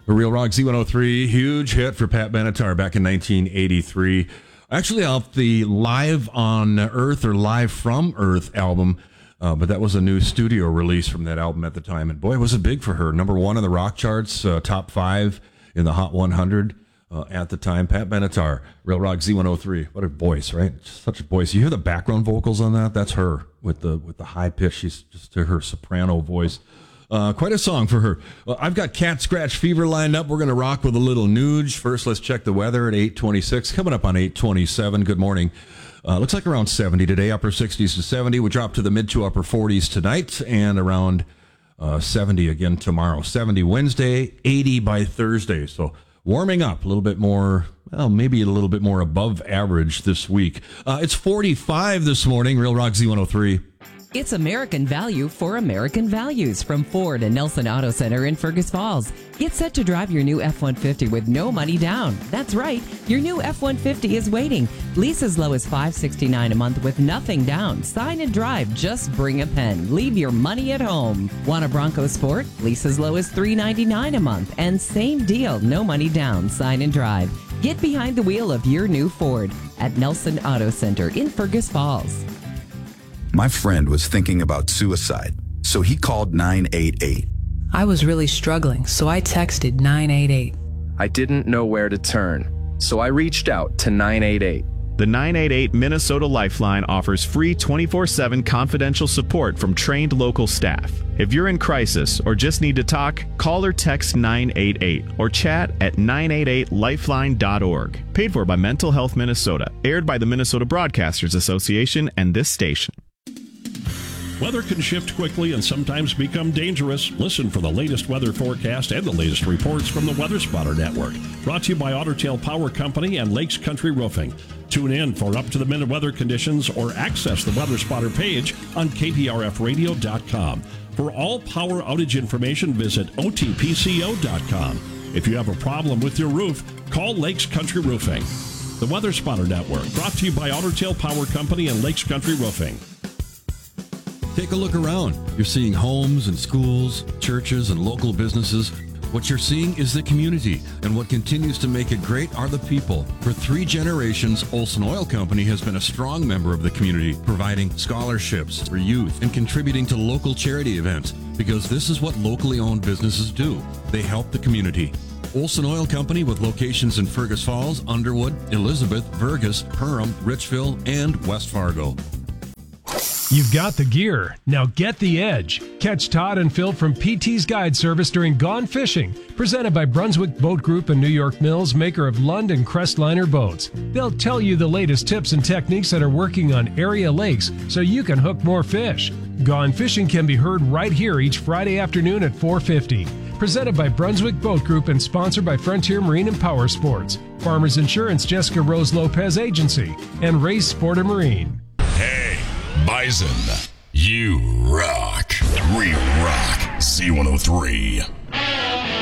The Real Rock Z103, huge hit for Pat Benatar back in 1983. Actually off the Live on Earth or Live from Earth album, but that was a new studio release from that album at the time. And boy, was it big for her. Number 1 in the rock charts, top 5 in the Hot 100 at the time. Pat Benatar, Real Rock Z103. What a voice, right? Such a voice. You hear the background vocals on that? That's her with the high pitch. She's just her soprano voice. Quite a song for her. I've got Cat Scratch Fever lined up. We're going to rock with a little Nuge. First, let's check the weather at 8:26. Coming up on 8:27. Good morning. Looks like around 70 today, upper 60s to 70. We drop to the mid to upper 40s tonight and around 70 again tomorrow. 70 Wednesday, 80 by Thursday. So warming up a little bit more, well, maybe a little bit more above average this week. It's 45 this morning. Real Rock Z103. It's American value for American values from Ford and Nelson Auto Center in Fergus Falls. Get set to drive your new F-150 with no money down. That's right, your new F-150 is waiting. Lease as low as $569 a month with nothing down. Sign and drive, just bring a pen. Leave your money at home. Want a Bronco Sport? Lease as low as $399 a month. And same deal, no money down. Sign and drive. Get behind the wheel of your new Ford at Nelson Auto Center in Fergus Falls. My friend was thinking about suicide, so he called 988. I was really struggling, so I texted 988. I didn't know where to turn, so I reached out to 988. The 988 Minnesota Lifeline offers free 24/7 confidential support from trained local staff. If you're in crisis or just need to talk, call or text 988 or chat at 988lifeline.org. Paid for by Mental Health Minnesota. Aired by the Minnesota Broadcasters Association and this station. Weather can shift quickly and sometimes become dangerous. Listen for the latest weather forecast and the latest reports from the Weather Spotter Network. Brought to you by Otter Tail Power Company and Lakes Country Roofing. Tune in for up-to-the-minute weather conditions or access the Weather Spotter page on KPRFradio.com. For all power outage information, visit OTPCO.com. If you have a problem with your roof, call Lakes Country Roofing. The Weather Spotter Network, brought to you by Otter Tail Power Company and Lakes Country Roofing. Take a look around. You're seeing homes and schools, churches and local businesses. What you're seeing is the community, and what continues to make it great are the people. For 3 generations, Olson Oil Company has been a strong member of the community, providing scholarships for youth and contributing to local charity events, because this is what locally owned businesses do. They help the community. Olson Oil Company with locations in Fergus Falls, Underwood, Elizabeth, Vergas, Perham, Richville, and West Fargo. You've got the gear. Now get the edge. Catch Todd and Phil from PT's Guide Service during Gone Fishing, presented by Brunswick Boat Group and New York Mills, maker of Lund and Crestliner boats. They'll tell you the latest tips and techniques that are working on area lakes so you can hook more fish. Gone Fishing can be heard right here each Friday afternoon at 4:50. Presented by Brunswick Boat Group and sponsored by Frontier Marine and Power Sports, Farmers Insurance, Jessica Rose Lopez Agency, and Race Sport and Marine. Hey, Bison, you rock. Real Rock Z103.